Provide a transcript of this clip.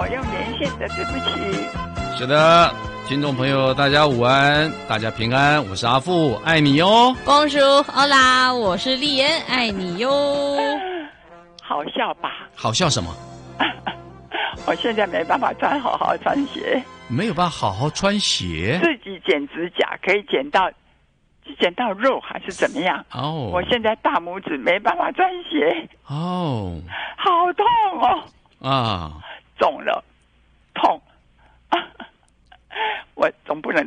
我用连线的，对不起。 是的，听众朋友，大家午安，大家平安，我是阿富，爱你哟。 公叔，欧啦，我是丽妍，爱你哟。 好笑吧？ 好笑什么？ 我现在没办法好好穿鞋， 没有办法好好穿鞋， 自己剪指甲可以剪到肉还是怎么样？ 哦， 我现在大拇指没办法穿鞋， 哦， 好痛哦！ 啊， 肿了，痛，我总不能